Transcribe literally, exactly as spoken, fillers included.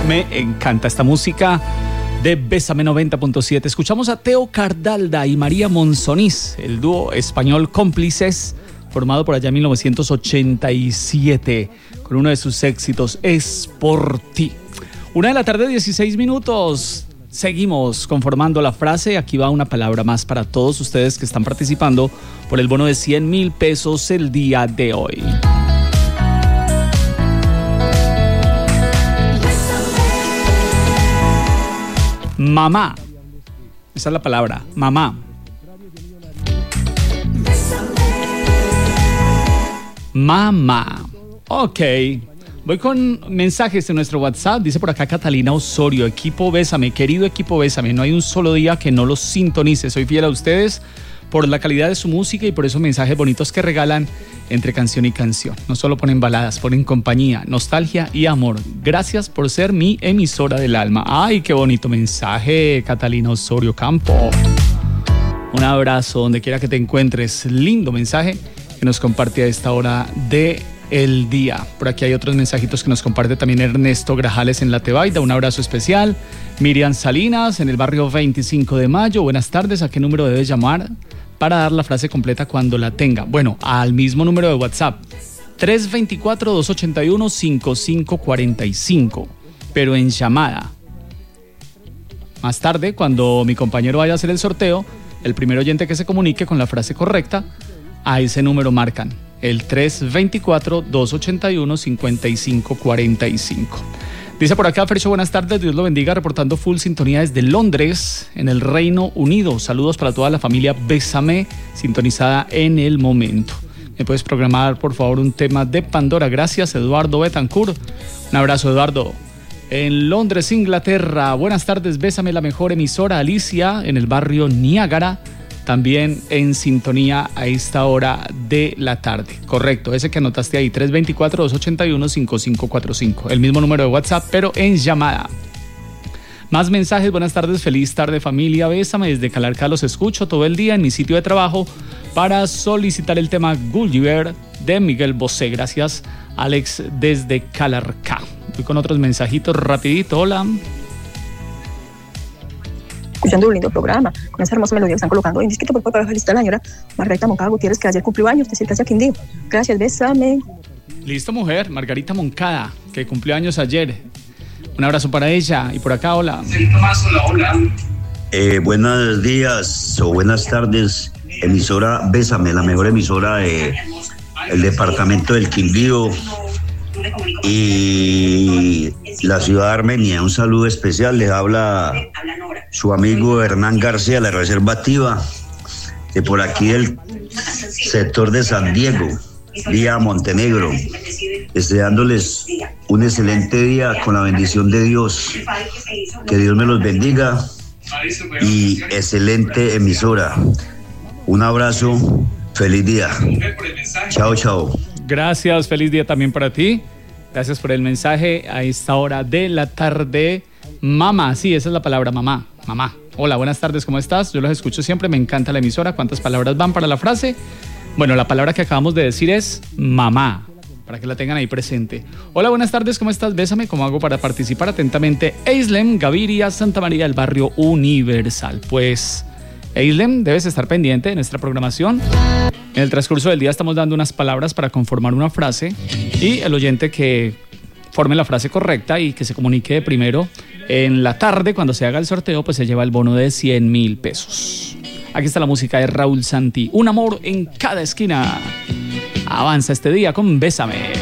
Me encanta esta música de Bésame noventa punto siete. Escuchamos a Teo Cardalda y María Monsonís, el dúo español Cómplices, formado por allá en mil novecientos ochenta y siete, con uno de sus éxitos, Es por ti. Una de la tarde, dieciséis minutos. Seguimos conformando la frase. Aquí va una palabra más para todos ustedes que están participando por el bono de cien mil pesos el día de hoy. Mamá. Esa es la palabra, mamá. Mamá. Ok. Voy con mensajes de nuestro WhatsApp. Dice por acá Catalina Osorio: equipo Bésame, querido equipo Bésame, no hay un solo día que no los sintonice. Soy fiel a ustedes por la calidad de su música y por esos mensajes bonitos que regalan entre canción y canción. No solo ponen baladas, ponen compañía, nostalgia y amor. Gracias por ser mi emisora del alma. Ay, qué bonito mensaje, Catalina Osorio Campo. Un abrazo donde quiera que te encuentres. Lindo mensaje que nos comparte a esta hora de el día. Por aquí hay otros mensajitos que nos comparte también Ernesto Grajales en La Tebaida. Un abrazo especial. Miriam Salinas en el barrio veinticinco de mayo. Buenas tardes. ¿A qué número debes llamar para dar la frase completa cuando la tenga? Bueno, al mismo número de WhatsApp, tres dos cuatro, dos ocho uno, cinco cinco cuatro cinco, pero en llamada. Más tarde, cuando mi compañero vaya a hacer el sorteo, el primer oyente que se comunique con la frase correcta, a ese número marcan el tres dos cuatro, dos ocho uno, cinco cinco cuatro cinco. Dice por acá Fercho, buenas tardes, Dios lo bendiga, reportando full sintonía desde Londres, en el Reino Unido. Saludos para toda la familia Bésame, sintonizada en el momento. ¿Me puedes programar, por favor, un tema de Pandora? Gracias, Eduardo Betancourt. Un abrazo, Eduardo. En Londres, Inglaterra, buenas tardes, Bésame, la mejor emisora. Alicia, en el barrio Niágara, también en sintonía a esta hora de la tarde. Correcto, ese que anotaste ahí, tres dos cuatro, dos ocho uno, cinco cinco cuatro cinco. El mismo número de WhatsApp, pero en llamada. Más mensajes, buenas tardes, feliz tarde familia Bésame. Desde Calarcá los escucho todo el día en mi sitio de trabajo para solicitar el tema Gulliver de Miguel Bosé. Gracias, Alex, desde Calarcá. Voy con otros mensajitos rapidito. Hola. Escuchando un lindo programa, con esa hermosa melodía que están colocando hoy. Disquito por favor para felicitar a la señora Margarita Moncada Gutiérrez, que ayer cumplió años, de cerca de Quindío. Gracias, Bésame. Listo, mujer, Margarita Moncada, que cumplió años ayer. Un abrazo para ella. Y por acá, hola. Eh, buenos días o buenas tardes, emisora Bésame, la mejor emisora del de departamento del Quindío y la ciudad de Armenia. Un saludo especial, les habla su amigo Hernán García, la Reserva Activa, de por aquí del sector de San Diego, vía Montenegro, deseándoles un excelente día con la bendición de Dios. Que Dios me los bendiga y excelente emisora. Un abrazo, feliz día. Chao, chao. Gracias, feliz día también para ti. Gracias por el mensaje a esta hora de la tarde. Mamá, sí, esa es la palabra, mamá, mamá. Hola, buenas tardes, ¿cómo estás? Yo los escucho siempre, me encanta la emisora. ¿Cuántas palabras van para la frase? Bueno, la palabra que acabamos de decir es mamá, para que la tengan ahí presente. Hola, buenas tardes, ¿cómo estás? Bésame, ¿cómo hago para participar? Atentamente, Eislem Gaviria, Santa María del Barrio Universal. Pues, Eislem, debes estar pendiente de nuestra programación. En el transcurso del día estamos dando unas palabras para conformar una frase y el oyente que forme la frase correcta y que se comunique primero en la tarde cuando se haga el sorteo, pues se lleva el bono de cien mil pesos. Aquí está la música de Raúl Santi, Un amor en cada esquina. Avanza este día con Bésame.